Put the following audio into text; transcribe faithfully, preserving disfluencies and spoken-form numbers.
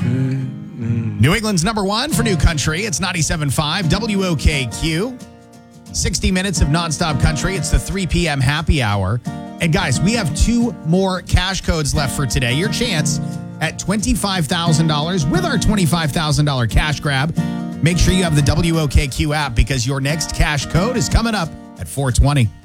New England's number one for new country. It's ninety-seven point five W O K Q. sixty minutes of nonstop country. It's the three p.m. happy hour. And guys, we have two more cash codes left for today. Your chance at twenty-five thousand dollars with our twenty-five thousand dollars cash grab. Make sure you have the W O K Q app because your next cash code is coming up at four twenty.